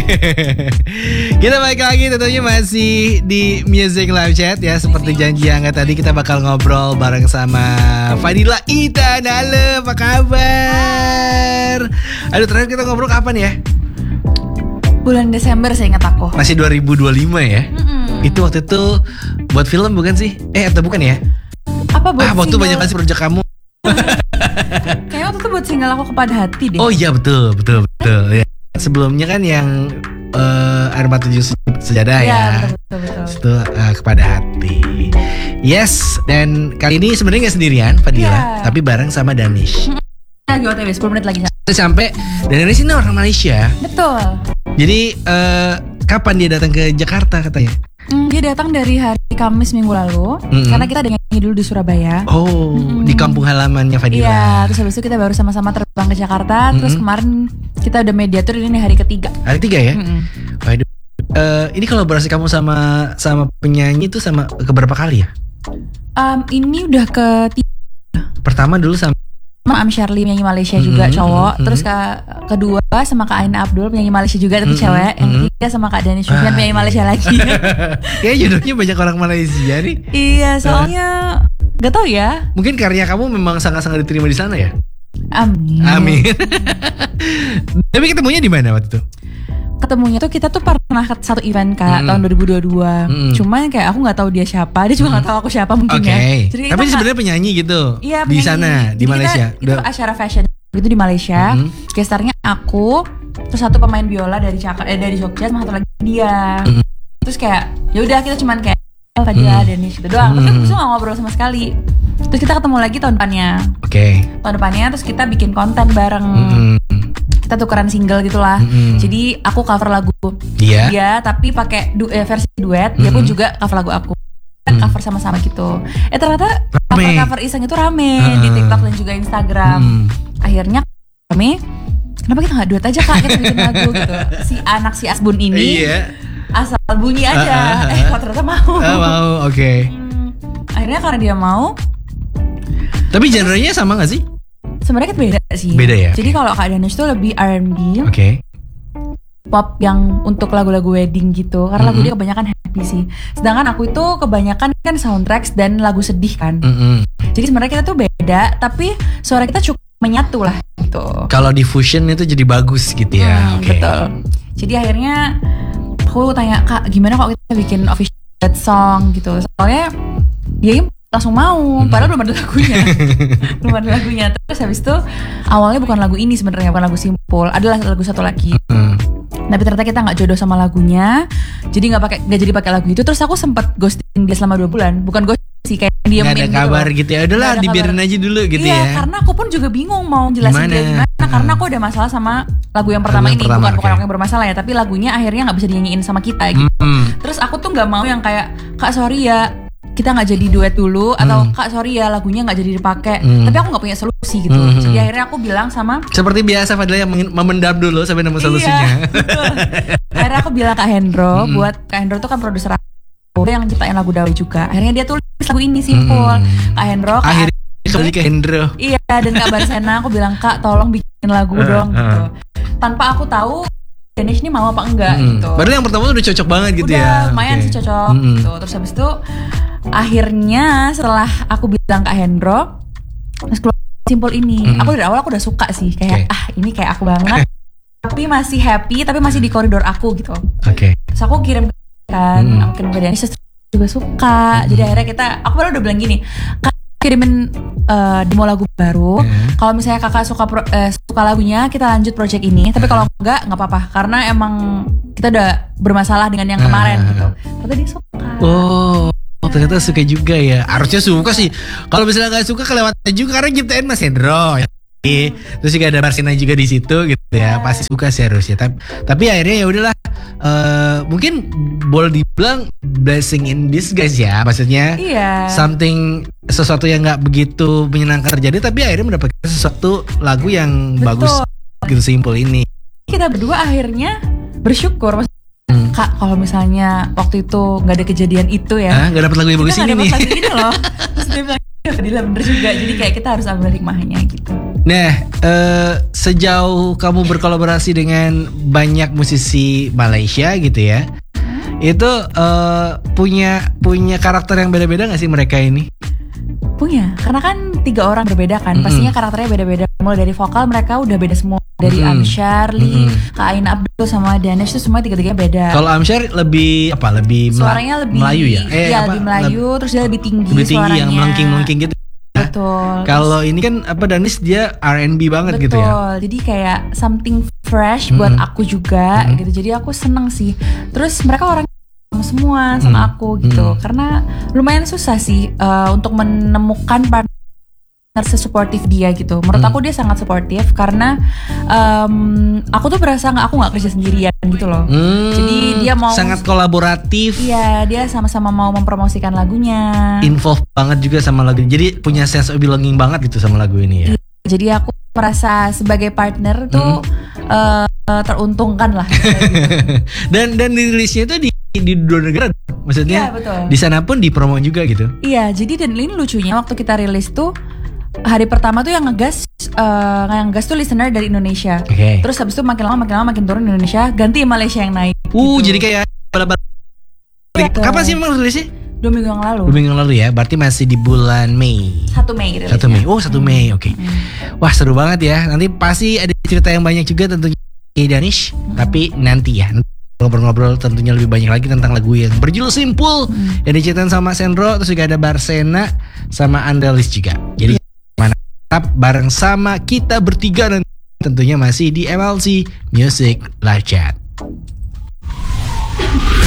Kita balik lagi tentunya masih di Music Live Chat ya. Seperti janji Angga tadi, kita bakal ngobrol bareng sama Fadila Ethan. Halo, apa kabar? Aduh, terakhir kita ngobrol kapan ya? Bulan Desember saya ingat aku. Masih 2025 ya? Itu waktu itu buat film bukan sih? Atau bukan ya? Apa buat waktu single? banyak kasih proyek kamu. Kayaknya waktu itu buat single aku Kepada Hati deh. Oh iya, betul ya. Sebelumnya kan yang Air Mata Tujuh Sejadah ya. Betul. Itu Kepada Hati. Yes, dan kali ini sebenarnya gak sendirian Fadila, tapi bareng sama Danish. Lagi OTW 10 menit lagi sampai. Dan Danish ini orang Malaysia. Betul. Jadi kapan dia datang ke Jakarta katanya? Dia datang dari hari Kamis minggu lalu. Karena kita ada nyanyi dulu di Surabaya. Di kampung halamannya Fadila. Iya, terus habis itu kita baru sama-sama terbang ke Jakarta. Terus kemarin kita udah mediator, ini hari ketiga. Hari ketiga ya? Waduh. Ini kolaborasi kamu sama penyanyi itu sama keberapa kali ya? Ini udah ketiga. Pertama dulu sama Am Shirley penyanyi Malaysia juga cowok. Terus kedua sama Kak Aina Abdul penyanyi Malaysia juga tapi cewek. Yang ketiga sama Kak Danish Sufyan penyanyi Malaysia lagi. Kayaknya jodohnya banyak orang Malaysia nih. Iya, soalnya gak tau ya. Mungkin karya kamu memang sangat-sangat diterima di sana ya. Amin. Tapi ketemunya di mana waktu itu? Ketemunya tuh kita tuh pernah satu event Kak tahun 2022. Cuman kayak aku nggak tahu dia siapa, dia juga nggak tahu aku siapa mungkin ya. Jadi tapi sebenarnya penyanyi gitu. Iya, di sana di Malaysia. Itu acara fashion gitu di Malaysia. Gestarnya aku, terus satu pemain biola dari Jogja, sama satu lagi dia. Terus kayak ya udah kita cuman kayak Fadila Danish gitu doang. Tapi kita nggak ngobrol sama sekali. Terus kita ketemu lagi tahun depannya. Tahun depannya terus kita bikin konten bareng. Kita tukeran single gitulah. Jadi aku cover lagu dia, tapi pakai versi duet. Dia pun juga cover lagu aku. Cover sama-sama gitu. Ternyata cover iseng itu rame di TikTok dan juga Instagram. Akhirnya rame. Kenapa kita nggak duet aja Kak? Kita bikin lagu gitu. Si Asbun ini asal bunyi aja. Kok ternyata mau. Mau, oke. Akhirnya karena dia mau. Tapi genrenya sama gak sih? Sebenarnya kan beda sih. Beda ya? Jadi kalau Kak Danish tuh lebih R&B, pop yang untuk lagu-lagu wedding gitu. Karena lagu dia kebanyakan happy sih. Sedangkan aku itu kebanyakan kan soundtracks dan lagu sedih kan. Jadi sebenarnya kita tuh beda, tapi suara kita cukup menyatu lah gitu. Kalau di fusion itu jadi bagus gitu ya. Betul. Jadi akhirnya aku tanya Kak, gimana kalau kita bikin official song gitu. Soalnya dia langsung mau, padahal belum ada lagunya. Terus habis itu awalnya bukan lagu ini sebenarnya, bukan lagu Simpul, adalah lagu satu lagi. Tapi ternyata kita nggak jodoh sama lagunya, jadi nggak jadi pakai lagu itu. Terus aku sempat ghosting dia selama 2 bulan, bukan ghost sih, kayak diemin gitu. Nggak ada kabar gitu ya, udahlah dibiarin aja dulu gitu ya. Iya, karena aku pun juga bingung mau jelasin dia gimana. Karena aku ada masalah sama lagu yang pertama ini, bukan aku yang bermasalah ya, tapi lagunya akhirnya nggak bisa dinyanyiin sama kita gitu. Terus aku tuh nggak mau yang kayak Kak sorry ya, kita nggak jadi duet dulu, atau Kak sorry ya lagunya nggak jadi dipakai. Tapi aku nggak punya solusi gitu. Jadi akhirnya aku bilang sama, seperti biasa Fadila yang memendam dulu sampai nemu solusinya. Akhirnya aku bilang Kak Hendro, buat Kak Hendro tuh kan produser aku yang ciptain lagu Dawi juga. Akhirnya dia tulis lagu ini Simpul. Kak Hendro, akhirnya kembali ke Hendro. Iya, dan Kak Barsena aku bilang Kak tolong bikin lagu dong gitu. Tanpa aku tahu Danish ini mau apa enggak gitu. Padahal yang pertama tuh udah cocok banget gitu ya. Udah lumayan sih cocok gitu. Terus habis itu akhirnya setelah aku bilang Kak Hendro, terus keluar Simpul ini. Aku dari awal aku udah suka sih, kayak ini kayak aku banget. Tapi masih happy, tapi masih di koridor aku gitu. Terus aku kirim aku kirim ke Danish, juga suka. Jadi akhirnya aku baru udah bilang gini, Kak kirimin demo lagu baru. Kalau misalnya kakak suka lagunya, kita lanjut project ini. Tapi kalau enggak apa-apa, karena emang kita udah bermasalah dengan yang kemarin gitu. Ternyata dia suka. Ternyata suka juga ya. Harusnya suka sih. Kalau misalnya nggak suka kelewatan juga, karena ciptain Mas Hendro. Terus juga ada Barsina juga di situ gitu ya. Pasti suka sih harusnya. Tapi akhirnya ya udahlah. Mungkin boleh dibilang blessing in disguise ya. Maksudnya sesuatu yang nggak begitu menyenangkan terjadi, tapi akhirnya mendapatkan sesuatu lagu yang bagus gitu, Simpul ini. Kita berdua akhirnya bersyukur. Kak, kalau misalnya waktu itu nggak ada kejadian itu ya, nggak dapat lagu yang bagus ini nih. Lagu ini loh. Terus dia bilang, Fadila bener juga. Jadi kayak kita harus ambil hikmahnya gitu. Nah, sejauh kamu berkolaborasi dengan banyak musisi Malaysia gitu ya, itu punya karakter yang beda-beda nggak sih mereka ini? Punya, karena kan 3 orang berbeda kan, pastinya karakternya beda-beda. Mulai dari vokal mereka udah beda semua. Dari Amsyar, Lee, Kak Ain Abdul sama Danish tuh semua 3-3 beda. Kalau Amsyar lebih apa? Suaranya lebih Melayu ya? Iya, lebih Melayu, terus dia lebih tinggi suaranya. Yang melengking-melengking gitu. Betul. Kalau ini kan Danish dia R&B banget gitu ya. Betul. Jadi kayak something fresh buat aku juga gitu. Jadi aku seneng sih. Terus mereka orang semua sama aku gitu. Karena lumayan susah sih untuk menemukan partner sesuportif dia gitu. Menurut aku dia sangat suportif karena aku tuh berasa aku nggak kerja sendirian gitu loh. Jadi dia mau sangat kolaboratif. Iya, dia sama-sama mau mempromosikan lagunya. Involved banget juga sama lagu. Jadi punya sense of belonging banget gitu sama lagu ini ya. Jadi aku merasa sebagai partner tuh teruntungkan lah. dan dirilisnya itu di 2 negara, maksudnya. Iya, betul. Di sana pun dipromo juga gitu. Iya, jadi dan ini lucunya waktu kita rilis tuh hari pertama tuh yang ngegas tuh listener dari Indonesia. Okay. Terus habis itu makin lama makin turun Indonesia, ganti Malaysia yang naik. Gitu. Jadi kayak kapan sih emang rilisnya? 2 minggu yang lalu. 2 minggu yang lalu ya, berarti masih di bulan Mei. 1 Mei rilisnya. 1 Mei. Oh, 1 Mei. Oke. Wah, seru banget ya. Nanti pasti ada cerita yang banyak juga tentunya Danish, tapi nanti ya. Ngobrol-ngobrol tentunya lebih banyak lagi tentang lagu yang berjudul Simpul yang diciptakan sama Sendro, terus juga ada Barsena sama Andalis juga. Jadi mana tetap bareng sama kita bertiga dan tentunya masih di MLC Music Live Chat.